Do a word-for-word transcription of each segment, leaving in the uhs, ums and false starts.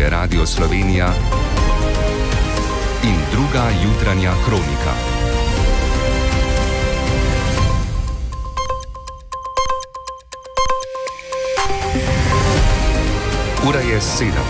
je Radio Slovenija in druga jutranja kronika. Ura je sedem.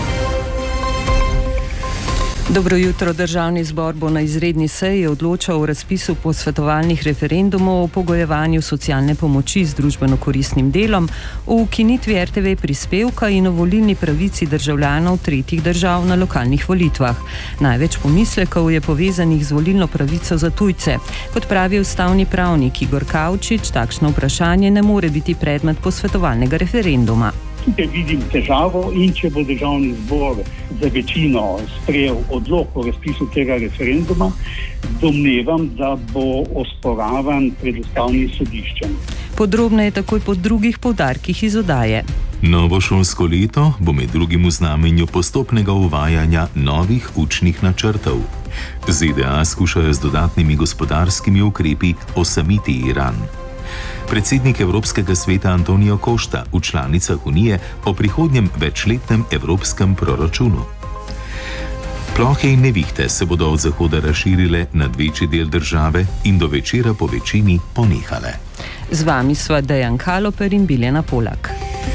Dobro jutro. Državni zbor bo na izredni seji odločal o razpisu posvetovalnih referendumov o pogojevanju socialne pomoči z družbeno koristnim delom, o ukinitvi R T V prispevka in o volilni pravici državljanov tretjih držav na lokalnih volitvah. Največ pomislekov je povezanih z volilno pravico za tujce. Kot pravi ustavni pravnik Igor Kavčič, takšno vprašanje ne more biti predmet posvetovalnega referenduma. Tukaj vidim težavo in če bo državni zbor za večino sprejel odlok o razpisu tega referenduma, domnevam, da bo osporavan pred ustavnim sodiščem. Podrobneje takoj po drugih poudarkih iz oddaje. Novo šolsko leto bo med drugim v znamenju postopnega uvajanja novih učnih načrtov. Z Z D A skušajo z dodatnimi gospodarskimi ukrepi osamiti Iran. Predsednik Evropskega sveta Antonijo Košta v članicah Unije o prihodnjem večletnem evropskem proračunu. Plohe in nevihte se bodo od zahoda razširile nad večji del države in do večera po večini ponehale. Z vami sva Dejan Kaloper in Biljana Polak.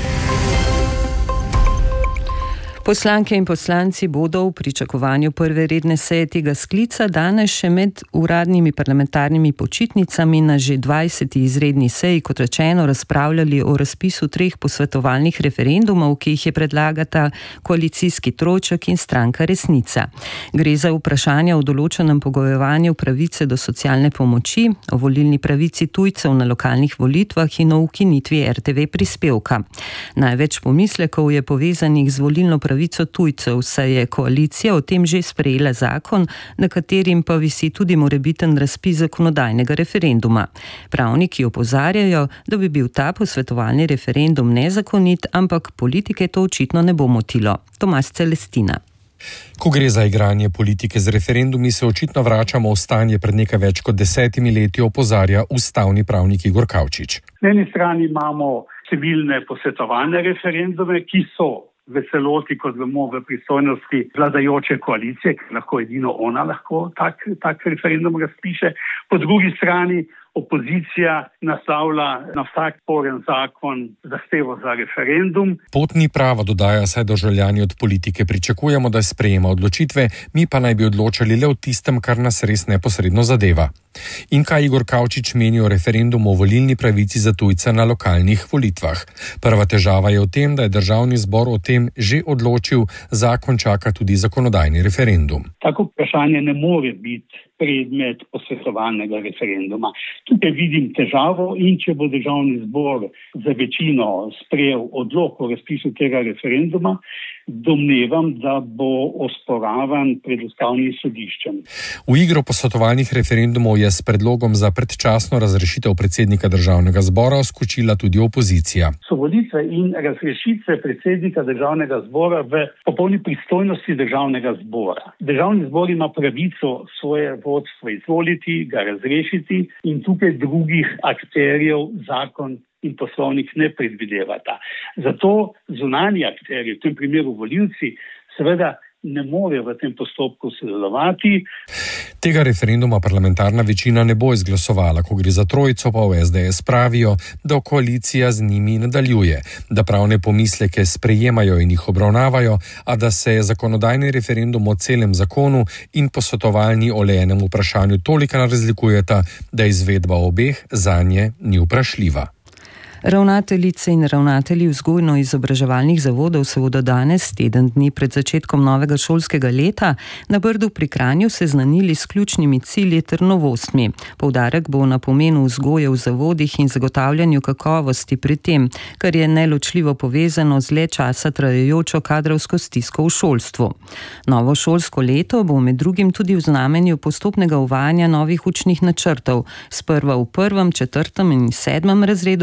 Poslanke in poslanci bodo v pričakovanju prve redne seje tega sklica danes še med uradnimi parlamentarnimi počitnicami na že dvajseti izredni seji, kot rečeno, razpravljali o razpisu treh posvetovalnih referendumov, ki jih je predlagata koalicijski trojček in stranka Resnica. Gre za vprašanja o določenem pogojevanju pravice do socialne pomoči, o volilni pravici tujcev na lokalnih volitvah in o ukinitvi R T V prispevka. Največ pomislekov je povezanih z volilno pravico tujcev, saj je koalicija o tem že sprejela zakon, na katerim pa visi tudi morebiten razpis zakonodajnega referenduma. Pravniki opozarjajo, da bi bil ta posvetovalni referendum nezakonit, ampak politike to očitno ne bo motilo. Tomaž Celestina. Ko gre za igranje politike z referendumi, se očitno vračamo v stanje pred nekaj več kot desetimi leti, opozarja ustavni pravnik Igor Kavčič. Na eni strani imamo civilne posvetovalne referendume, ki so v celoti, kot vemo, v pristojnosti vladajoče koalicije, ker lahko edino ona lahko tak, tak referendum razpiše. Po drugi strani opozicija naslavlja na vsak sporen zakon zahtevo za referendum. Pot ni prava, dodaja, saj državljani od politike pričakujemo, da sprejema odločitve, mi pa naj bi odločali le o tistem, kar nas res neposredno zadeva. In kaj Igor Kavčič meni o referendumu o volilni pravici za tujce na lokalnih volitvah? Prva težava je v tem, da je državni zbor o tem že odločil, zakon čaka tudi zakonodajni referendum. Tako vprašanje ne more biti predmet posvetovalnega referenduma. Tukaj vidim težavo in če bo državni zbor za večino sprejel odlok o razpisu tega referenduma, domnevam, da bo osporavan pred ustavnim sodiščem. V igro posvetovalnih referendumov je s predlogom za predčasno razrešitev predsednika državnega zbora skočila tudi opozicija. So volitve in razrešitve predsednika državnega zbora v popolni pristojnosti državnega zbora. Državni zbor ima pravico svoje vodstvo izvoliti, ga razrešiti in tukaj drugih akterjev zakon in poslovnik ne predvidevata. Zato zunanji akterji, v tem primeru volivci, seveda ne morejo v tem postopku sodelovati. Tega referenduma parlamentarna večina ne bo izglasovala, ko gre za trojico, pa v S D S pravijo, da koalicija z njimi nadaljuje, da pravne pomisleke sprejemajo in jih obravnavajo, a da se zakonodajni referendum o celem zakonu in posvetovalni o le enem vprašanju toliko razlikujeta, da izvedba obeh zanje ni vprašljiva. Ravnateljice in ravnatelji vzgojno-izobraževalnih zavodov se bodo danes, teden dni pred začetkom novega šolskega leta, na Brdu pri Kranju seznanili s ključnimi cilji ter novostmi. Poudarek bo na pomenu vzgoje v zavodih in zagotavljanju kakovosti pri tem, kar je neločljivo povezano z dlje časa trajajočo kadrovsko stisko v šolstvu. Novo šolsko leto bo med drugim tudi v znamenju postopnega uvajanja novih učnih načrtov, sprva v prvem, četrtem in sedmem razredu osnovne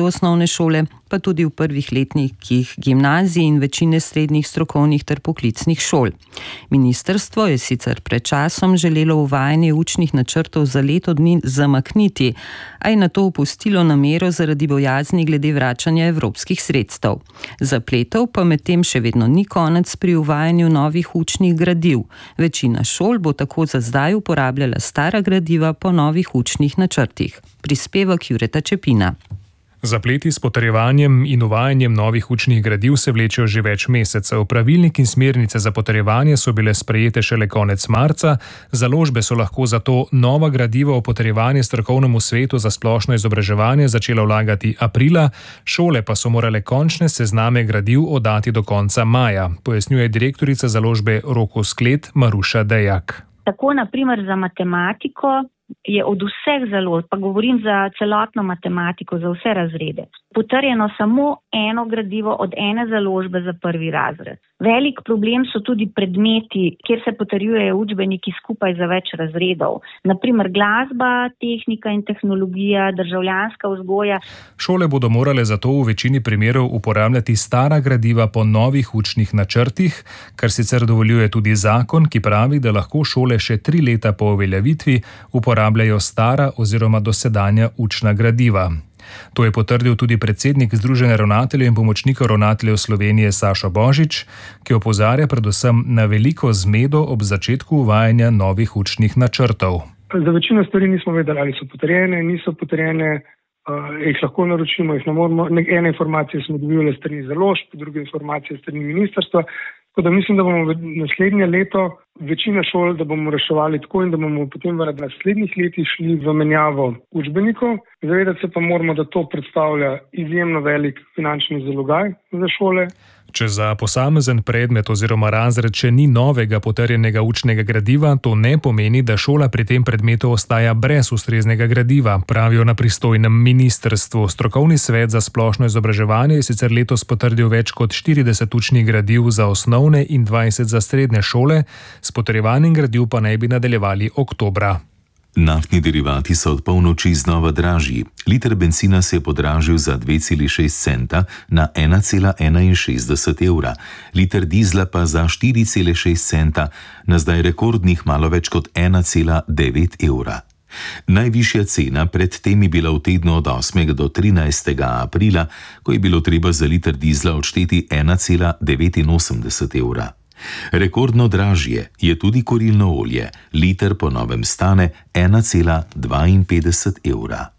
osnovne šole, pa tudi v prvih letnikih gimnazij in večine srednjih strokovnih ter poklicnih šol. Ministrstvo je sicer pred časom želelo uvajanje učnih načrtov za leto dni zamakniti, a je na to opustilo namero zaradi bojazni glede vračanja evropskih sredstev. Zapletov pa medtem še vedno ni konec pri uvajanju novih učnih gradiv. Večina šol bo tako za zdaj uporabljala stara gradiva po novih učnih načrtih. Prispevek Jureta Čepina. Zapleti s potrjevanjem in uvajanjem novih učnih gradiv se vlečejo že več mesecev. Pravilnik in smernice za potrjevanje so bile sprejete šele konec marca, založbe so lahko zato nova gradiva o potrjevanju strokovnemu svetu za splošno izobraževanje začela vlagati aprila, šole pa so morale končne sezname gradiv oddati do konca maja, pojasnjuje direktorica založbe Roko Sklet Maruša Dejak. Tako na primer za matematiko je od vseh založb, pa govorim za celotno matematiko, za vse razrede, potrjeno samo eno gradivo od ene založbe za prvi razred. Velik problem so tudi predmeti, kjer se potrjujejo učbeniki skupaj za več razredov. Naprimer glasba, tehnika in tehnologija, državljanska vzgoja. Šole bodo morale zato v večini primerov uporabljati stara gradiva po novih učnih načrtih, kar sicer dovoljuje tudi zakon, ki pravi, da lahko šole še tri leta po uveljavitvi uporabljajo stara oziroma dosedanja učna gradiva. To je potrdil tudi predsednik Združenja ravnateljev in pomočnikov ravnateljev Slovenije Sašo Božič, ki opozarja predvsem na veliko zmedo ob začetku uvajanja novih učnih načrtov. Za večino stvari nismo vedeli, ali so potrjene, niso potrjene, uh, jih lahko naročimo, jih ne moremo. Ene informacije smo dobili strani založb, druge informacije strani ministrstva. Tako da mislim, da bomo v naslednje leto večina šol, da bomo reševali tako in da bomo potem v naslednjih letih šli v menjavo učbenikov. Zavedati se pa moramo, da to predstavlja izjemno velik finančni zalogaj za šole. Če za posamezen predmet oziroma razred še ni novega potrjenega učnega gradiva, to ne pomeni, da šola pri tem predmetu ostaja brez ustreznega gradiva, pravijo na pristojnem ministrstvu. Strokovni svet za splošno izobraževanje je sicer letos potrdil več kot štirideset učnih gradiv za osnovne in dvajset za srednje šole, s potrjevanjem gradiv pa naj bi nadaljevali oktobra. Naftni derivati so od polnoči znova dražji. Liter bencina se je podražil za dve celi šest centa na ena cela enainšestdeset evra, liter dizla pa za štiri cele šest centa na zdaj rekordnih malo več kot ena cela devet evra. Najvišja cena pred tem je bila v tednu od osmega do trinajstega aprila, ko je bilo treba za liter dizla odšteti ena cela devetinosemdeset evra. Rekordno dražje je tudi kurilno olje. Liter po novem stane ena cela dvainpetdeset evra.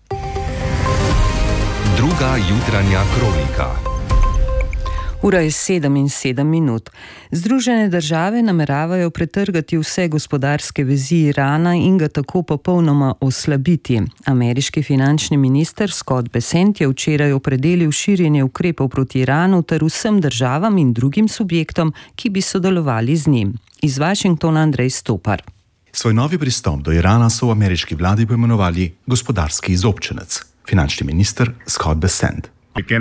Druga jutranja kronika. Ura je sedem in sedem minut. Združene države nameravajo pretrgati vse gospodarske vezi Irana in ga tako popolnoma oslabiti. Ameriški finančni minister Scott Bessent je včeraj opredelil širjenje ukrepov proti Iranu ter vsem državam in drugim subjektom, ki bi sodelovali z njim. Iz Washingtona Andrej Stopar. Svoj novi pristop do Irana so v ameriški vladi poimenovali gospodarski izobčenec, finančni minister Scott Bessent.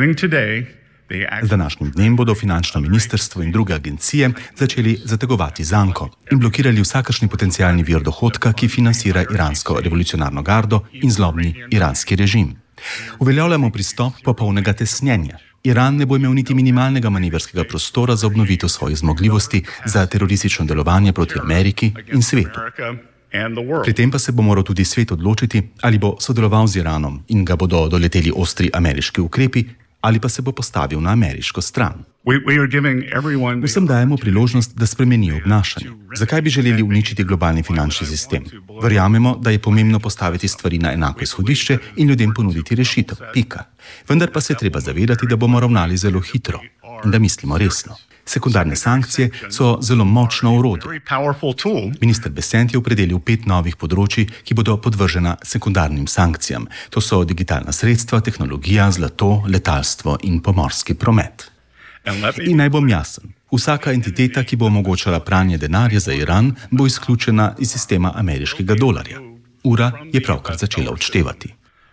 Z današnjim dnem bodo finančno ministrstvo in druge agencije začeli zategovati zanko in blokirali vsakršni potencialni vir dohodka, ki financira iransko revolucionarno gardo in zlobni iranski režim. Uveljavljamo pristop popolnega tesnjenja. Iran ne bo imel niti minimalnega manevrskega prostora za obnovitev svojih zmogljivosti za teroristično delovanje proti Ameriki in svetu. Pri tem pa se bo moral tudi svet odločiti, ali bo sodeloval z Iranom in ga bodo doleteli ostri ameriški ukrepi, ali pa se bo postavil na ameriško stran. Vsem dajemo priložnost, da spremenijo obnašanje. Zakaj bi želeli uničiti globalni finančni sistem? Verjamemo, da je pomembno postaviti stvari na enako izhodišče in ljudem ponuditi rešitev. Pika. Vendar pa se treba zavedati, da bomo ravnali zelo hitro in da mislimo resno. Sekundarne sankcije so zelo močno orodje. Minister Bessent je opredelil pet novih področij, ki bodo podvržena sekundarnim sankcijam. To so digitalna sredstva, tehnologija, zlato, letalstvo in pomorski promet. In naj bom jasen. Vsaka entiteta, ki bo omogočala pranje denarja za Iran, bo izključena iz sistema ameriškega dolarja. Ura je pravkar začela odštevati.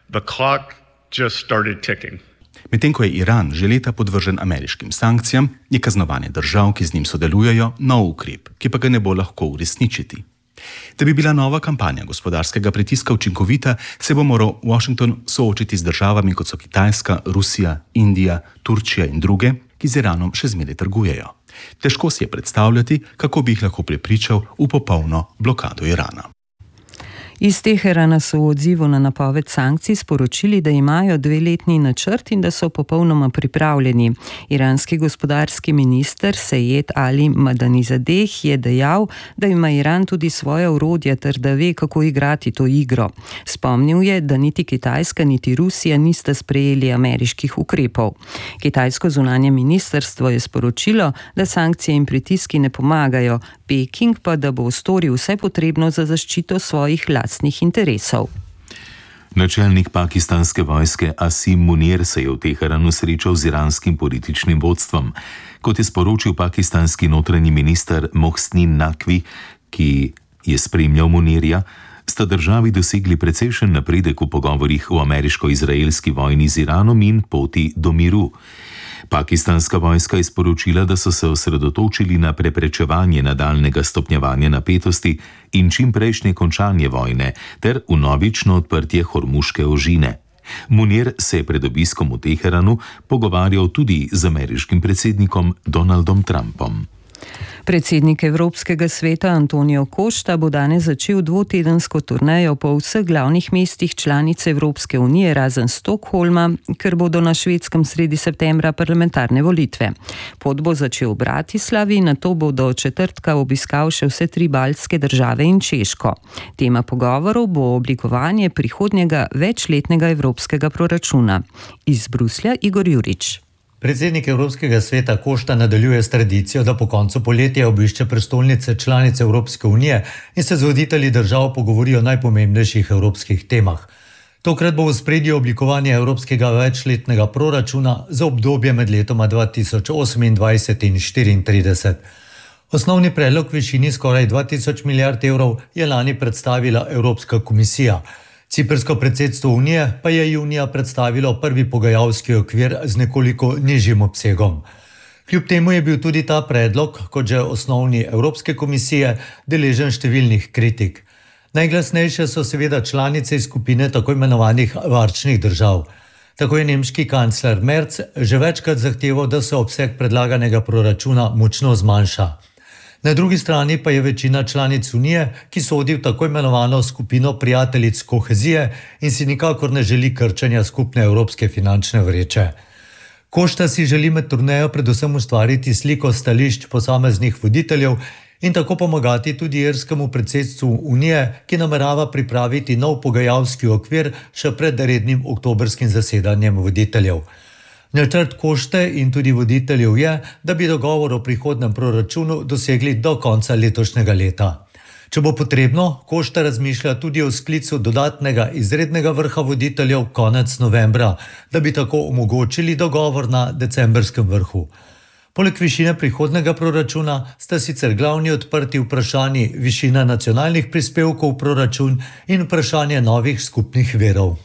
Medtem ko je Iran že leta podvržen ameriškim sankcijam, je kaznovanje držav, ki z njim sodelujejo, nov ukrep, ki pa ga ne bo lahko uresničiti. Da bi bila nova kampanja gospodarskega pritiska učinkovita, se bo moral Washington soočiti z državami kot so Kitajska, Rusija, Indija, Turčija in druge, ki z Iranom še zmeraj trgujejo. Težko si je predstavljati, kako bi jih lahko prepričal v popolno blokado Irana. Iz Teherana so v odzivu na napoved sankcij sporočili, da imajo dveletni načrt in da so popolnoma pripravljeni. Iranski gospodarski minister Sejed Ali Madanizadeh je dejal, da ima Iran tudi svoje orodje ter da ve, kako igrati to igro. Spomnil je, da niti Kitajska niti Rusija nista sprejeli ameriških ukrepov. Kitajsko zunanje ministrstvo je sporočilo, da sankcije in pritiski ne pomagajo, Peking pa, da bo storil vse potrebno za zaščito svojih lastnih interesov. Načelnik pakistanske vojske Asim Munir se je v Teheranu srečal z iranskim političnim vodstvom. Kot je sporočil pakistanski notranji minister Mohsin Naqvi, ki je spremljal Munirja, sta državi dosegli precejšen napredek v pogovorih o ameriško-izraelski vojni z Iranom in poti do miru. Pakistanska vojska je sporočila, da so se osredotočili na preprečevanje nadaljnega stopnjevanja napetosti in čimprejšnje končanje vojne ter vnovično odprtje Hormuške ožine. Munir se je pred obiskom v Teheranu pogovarjal tudi z ameriškim predsednikom Donaldom Trumpom. Predsednik Evropskega sveta Antonio Costa bo danes začel dvotedensko turnejo po vseh glavnih mestih članic Evropske unije razen Stokholma, ker bodo na Švedskem sredi septembra parlamentarne volitve. Pot bo začel v Bratislavi, nato bo do četrtka obiskal še vse tri baltske države in Češko. Tema pogovorov bo oblikovanje prihodnjega večletnega evropskega proračuna. Iz Bruslja Igor Jurič. Predsednik Evropskega sveta Costa nadaljuje s tradicijo, da po koncu poletja obišče prestolnice članice Evropske unije in se z voditelji držav pogovori o najpomembnejših evropskih temah. Tokrat bo v ospredju oblikovanje evropskega večletnega proračuna za obdobje med letoma dva tisoč osemindvajset in štiriintrideset. Osnovni predlog v višini skoraj dva tisoč milijard evrov je lani predstavila Evropska komisija. Ciprsko predsedstvo Unije pa je junija predstavilo prvi pogajalski okvir z nekoliko nižjim obsegom. Kljub temu je bil tudi ta predlog, kot že osnovni Evropske komisije, deležen številnih kritik. Najglasnejše so seveda članice iz skupine tako imenovanih varčnih držav. Tako je nemški kancler Merz že večkrat zahteval, da se obseg predlaganega proračuna močno zmanjša. Na drugi strani pa je večina članic Unije, ki sodi v tako imenovano skupino prijateljic kohezije in si nikakor ne želi krčenja skupne evropske finančne vreče. Costa si želi med turnejo predvsem ustvariti sliko stališč posameznih voditeljev in tako pomagati tudi irskemu predsedstvu Unije, ki namerava pripraviti nov pogajalski okvir še pred rednim oktobrskim zasedanjem voditeljev. Načrt Coste in tudi voditeljev je, da bi dogovor o prihodnem proračunu dosegli do konca letošnjega leta. Če bo potrebno, Costa razmišlja tudi o sklicu dodatnega izrednega vrha voditeljev konec novembra, da bi tako omogočili dogovor na decembrskem vrhu. Poleg višine prihodnega proračuna sta sicer glavni odprti vprašanji višina nacionalnih prispevkov v proračun in vprašanje novih skupnih virov.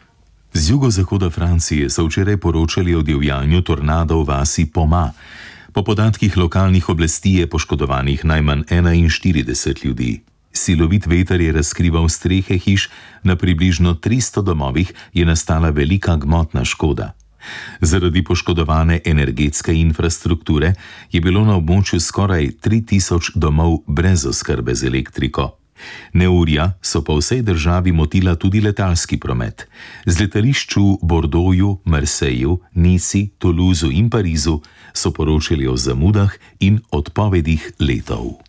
Z jugozahoda Francije so včeraj poročali o divjanju tornada v vasi Poma. Po podatkih lokalnih oblasti je poškodovanih najmanj enainštirideset ljudi. Silovit veter je razkrival strehe hiš, na približno tristo domovih je nastala velika gmotna škoda. Zaradi poškodovane energetske infrastrukture je bilo na območju skoraj tri tisoč domov brez oskrbe z elektriko. Neurja so po vsej državi motila tudi letalski promet. Z letališč v Bordeauxu, Marseju, Nici, Toulouseu in Parizu so poročali o zamudah in odpovedih letov.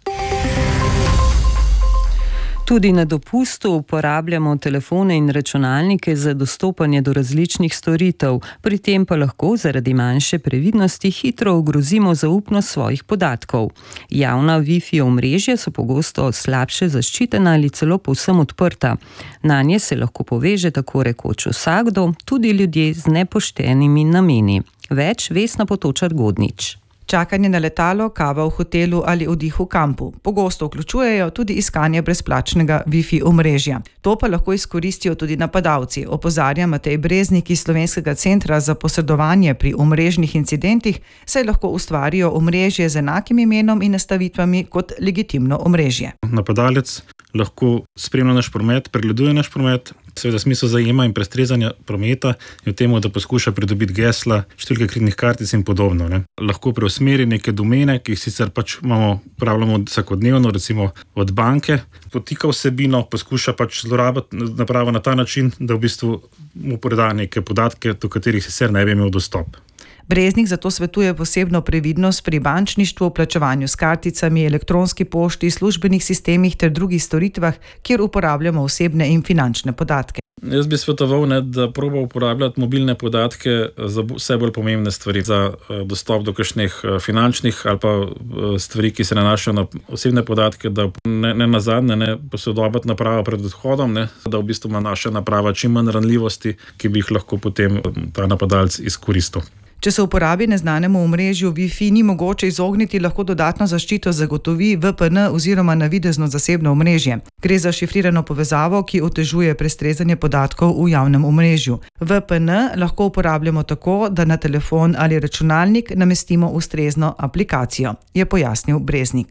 Tudi na dopustu uporabljamo telefone in računalnike za dostopanje do različnih storitev, pri tem pa lahko zaradi manjše previdnosti hitro ogrozimo zaupnost svojih podatkov. Javna Wi-Fi omrežja so pogosto slabše zaščitena ali celo povsem odprta. Nanje se lahko poveže tako rekoč vsakdo, tudi ljudje z nepoštenimi nameni. Več Vesna Potočar Godnič. Čakanje na letalo, kava v hotelu ali oddih v kampu. Pogosto vključujejo tudi iskanje brezplačnega Wi-Fi omrežja. To pa lahko izkoristijo tudi napadalci, opozarja Matej Breznik iz Slovenskega centra za posredovanje pri omrežnih incidentih, saj lahko ustvarijo omrežje z enakim imenom in nastavitvami kot legitimno omrežje. napadalec lahko spremlja naš promet, pregleduje naš promet, seveda smisel zajema in prestrezanja prometa in v temu, da poskuša pridobiti gesla, številke kreditnih kartic in podobno. Ne. Lahko preusmeri neke domene, ki jih sicer pač imamo, upravljamo vsakodnevno, recimo od banke, potika vsebino, poskuša pač zlorabiti napravo na ta način, da v bistvu mu preda neke podatke, do katerih sicer ne bi imel dostop. Breznik zato svetuje posebno previdnost pri bančništvu, plačevanju s karticami, elektronski pošti, službenih sistemih ter drugih storitvah, kjer uporabljamo osebne in finančne podatke. Jaz bi svetoval, ne, da proba uporabljati mobilne podatke za vse bolj pomembne stvari, za dostop do kakšnih finančnih ali pa stvari, ki se nanašajo na osebne podatke, da ne, ne nazadnje ne posodobiti napravo pred odhodom, ne, da v bistvu ima naša naprava čim manj ranljivosti, ki bi jih lahko potem ta napadalec izkoristil. Če se uporabi neznanemu omrežju Wi-Fi ni mogoče izogniti, lahko dodatno zaščito zagotovi V P N oziroma navidezno zasebno omrežje. Gre za šifrirano povezavo, ki otežuje prestrezanje podatkov v javnem omrežju. V P N lahko uporabljamo tako, da na telefon ali računalnik namestimo ustrezno aplikacijo, je pojasnil Breznik.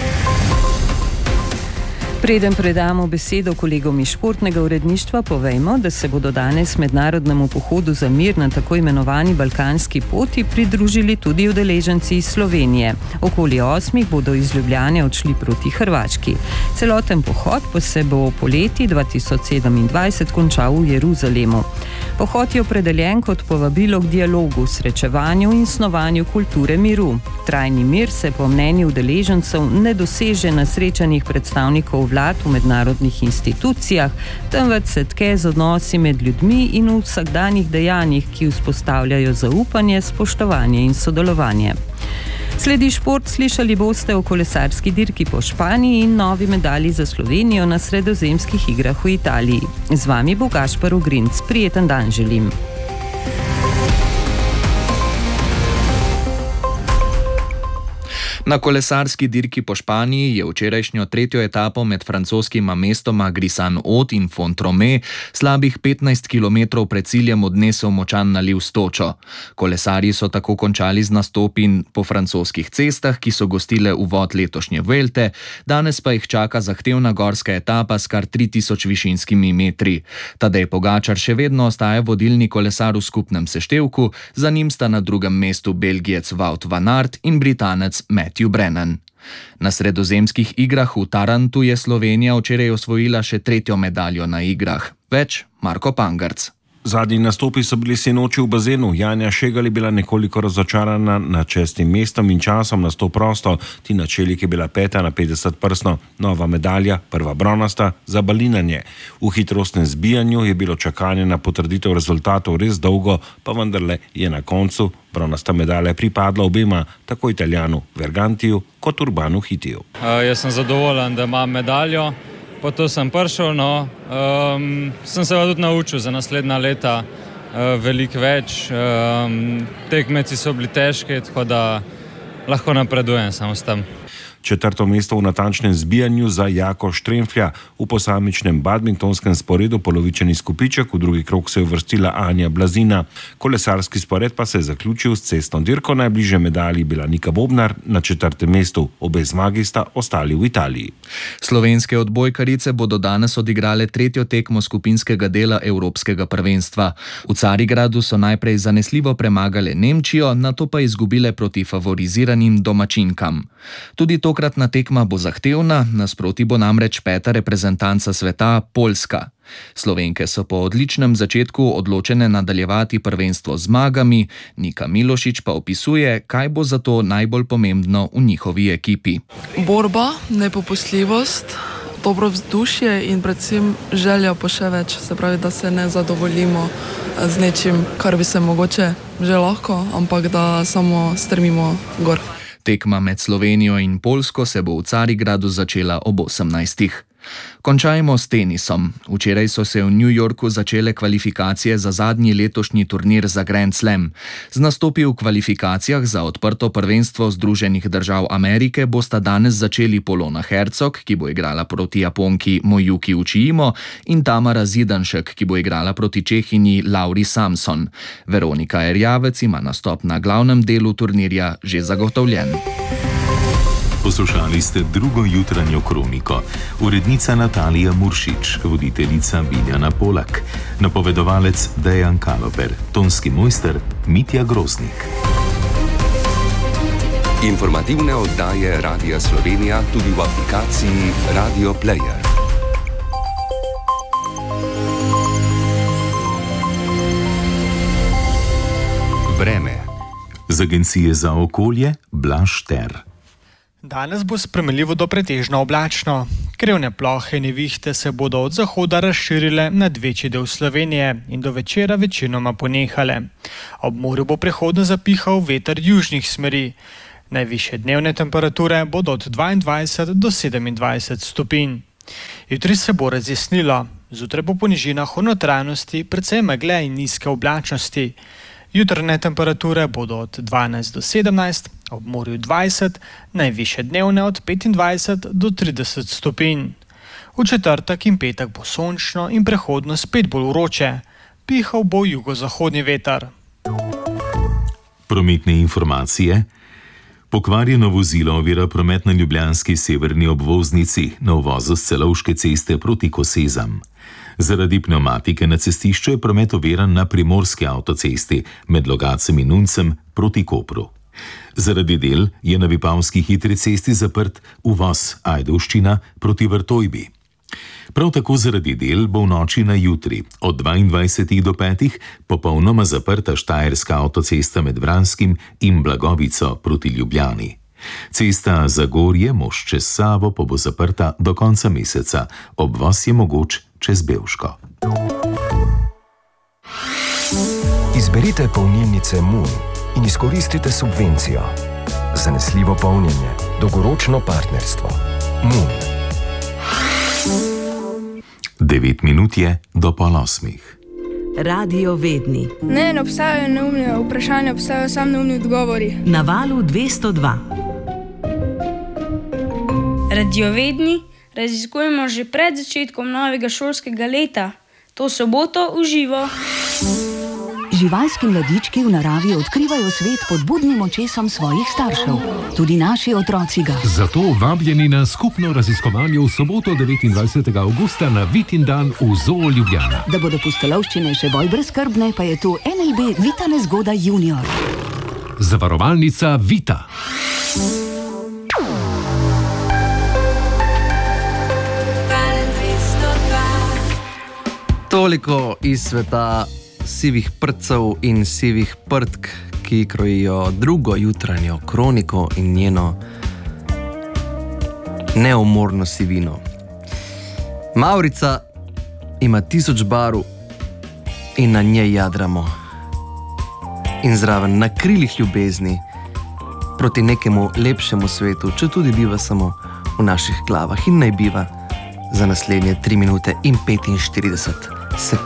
Preden predamo besedo kolegom iz športnega uredništva, povejmo, da se bodo danes mednarodnemu pohodu za mir na tako imenovani balkanski poti pridružili tudi udeleženci iz Slovenije. Okoli osmih bodo iz Ljubljane odšli proti Hrvaški. Celoten pohod pa se bo poleti dva tisoč sedemindvajset končal v Jeruzalemu. Pohod je opredeljen kot povabilo k dialogu, srečevanju in snovanju kulture miru. Trajni mir se po mnenju udeležencev ne doseže na srečanjih predstavnikov vlad v mednarodnih institucijah, temveč se tke z odnosi med ljudmi in v vsakdanjih dejanjih, ki vzpostavljajo zaupanje, spoštovanje in sodelovanje. Sledi šport, slišali boste o kolesarski dirki po Španiji in novi medalji za Slovenijo na sredozemskih igrah v Italiji. Z vami bo Gašper Ogrinc. Prijeten dan želim. Na kolesarski dirki po Španiji je včerajšnjo tretjo etapo med francoskima mestoma Grisane-Haute in Font-Romeu slabih petnajst kilometrov pred ciljem odnesel močan naliv s točo. Kolesarji so tako končali z nastopi po francoskih cestah, ki so gostile uvod letošnje Vuelte, danes pa jih čaka zahtevna gorska etapa s kar tri tisoč višinskimi metri. Tadej Pogačar še vedno ostaja vodilni kolesar v skupnem seštevku, za njim sta na drugem mestu Belgijec Wout van Aert in Britanec Matthew Brennan. Na sredozemskih igrah v Tarantu je Slovenija včeraj osvojila še tretjo medaljo na igrah. Več Marko Pangarc. Zadnji nastopi so bili sinoči v bazenu. Janja Šegal je bila nekoliko razočarana nad šestim mestom in časom na sto prosto. Tina Čelik je bila peta na petdeset prstno. Nova medalja, prva bronasta, za balinanje. V hitrostnem zbijanju je bilo čakanje na potrditev rezultatov res dolgo, pa vendarle je na koncu bronasta medalja pripadla obema, tako Italijanu Vergantiju kot Urbanu Hitiju. Uh, jaz sem zadovoljen, da imam medaljo. Po to sem prišel, no, um, sem se tudi naučil za naslednja leta uh, veliko več. Um, tekmeci so bili težki, tako da lahko napredujem samo s tem. Četrto mesto v natančnem zbijanju za Jako Štremflja. V posamičnem badmintonskem sporedu polovičen izkupiček, v drugi krog se je uvrstila Anja Blazina. Kolesarski spored pa se je zaključil s cestno dirko, najbližje medalji bila Nika Bobnar, na četrtem mestu. Obe zmagi sta ostali v Italiji. Slovenske odbojkarice bodo danes odigrale tretjo tekmo skupinskega dela Evropskega prvenstva. V Carigradu so najprej zanesljivo premagale Nemčijo, nato pa izgubile proti favoriziranim domačinkam. Tudi tokratna tekma bo zahtevna, nasproti bo namreč peta reprezentanca sveta, Poljska. Slovenke so po odličnem začetku odločene nadaljevati prvenstvo z zmagami, Nika Milošič pa opisuje, kaj bo zato najbolj pomembno v njihovi ekipi. Borba, nepopustljivost, dobro vzdušje in predvsem želja po še več, se pravi, da se ne zadovoljimo z nečim, kar bi se mogoče že lahko, ampak da samo strmimo gor. Tekma med Slovenijo in Poljsko se bo v Carigradu začela ob osemnajstih. Končajmo s tenisom. Včeraj so se v New Yorku začele kvalifikacije za zadnji letošnji turnir za Grand Slam. Z nastopi v kvalifikacijah za odprto prvenstvo Združenih držav Amerike bosta danes začeli Polona Hercog, ki bo igrala proti Japonki Mojuki Uchijimo, in Tamara Zidanšek, ki bo igrala proti Čehinji Lauri Samson. Veronika Erjavec ima nastop na glavnem delu turnirja že zagotovljen. Poslušali ste drugo jutranjo kroniko. Urednica Natalija Muršič, voditeljica Biljana Polak, napovedovalec Dejan Kaloper, tonski mojster Mitja Groznik. Informativne oddaje Radia Slovenija tudi v aplikaciji Radio Player. Vreme. Z Agencije za okolje Blaž Ter. Danes bo sprejemljivo do pretežno oblačno. Krivne plohe in nevihte se bodo od zahoda razširile nad večji del Slovenije in do večera večinoma ponehale. Ob morju bo prehodno zapihal veter južnih smeri. Najvišje dnevne temperature bodo od dvaindvajset do sedemindvajset stopinj. Jutri se bo razjasnilo, zjutraj bo po nižinah v notranjosti precej megle in nizke oblačnosti. Jutranje temperature bodo od dvanajst do sedemnajst, ob morju dvajset, najvišje dnevne od petindvajset do trideset stopinj. V četrtek in petek bo sončno in prehodno spet bolj vroče. Pihal bo jugozahodni veter. Prometne informacije. Pokvarjeno vozilo ovira promet na ljubljanski severni obvoznici na uvozu s Celovške ceste proti Kosezam. Zaradi pnevmatike na cestišču je promet oviran na primorski avtocesti med Logacem in Uncem proti Kopru. Zaradi del je na Vipavski hitri cesti zaprt uvoz Ajdovščina proti Vrtojbi. Prav tako zaradi del bo v noči na jutri od dvaindvajsetih do petih popolnoma zaprta Štajerska avtocesta med Vranskim in Blagovico proti Ljubljani. Cesta Zagorje most čez Savo pa bo zaprta do konca meseca, obvoz je mogoč čez Bevško. Izberite polnilnice Moon in izkoristite subvencijo. Zanesljivo polnjenje, dolgoročno partnerstvo. Moon. Devet minut je do pol osmih. Radio Vedni. Ne, ne obstajajo neumne vprašanja, obstajajo samo neumni odgovori. Na valu dvesto dva. Radio Vedni raziskujemo že pred začetkom novega šolskega leta. To soboto v živo. Živalski mladički v naravi odkrivajo svet pod budnim očesom svojih staršev. Tudi naši otroci ga. Zato vabljeni na skupno raziskovanje v soboto devetindvajsetega avgusta na Vitin dan v Zoo Ljubljana. Da bodo pustolovščine še bolj brezskrbne, pa je tu N L B Vita Nezgoda Junior. Zavarovalnica Vita. Toliko iz sveta sivih prcev in sivih prtk, ki krojijo drugo jutranjo kroniko in njeno neumorno sivino. Mavrica ima tisoč barv in na njej jadramo. In zraven na krilih ljubezni proti nekemu lepšemu svetu, če tudi biva samo v naših glavah in naj biva za naslednje tri minute in petinštirideset sekund.